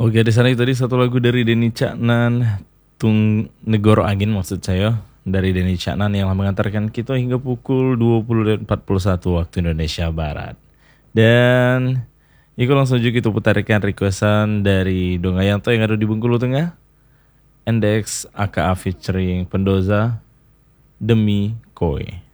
Oke, di sana itu tadi satu lagu dari Denny Caknan, Tung Negoro Angin maksud saya, dari Denny Caknan yang mengantarkan kita hingga pukul 20.41 waktu Indonesia Barat. Dan itu langsung juga kita putarkan requestan dari Dongayanto yang ada di Bengkulu Tengah, Index AKA featuring Pendoza, Demi Koe.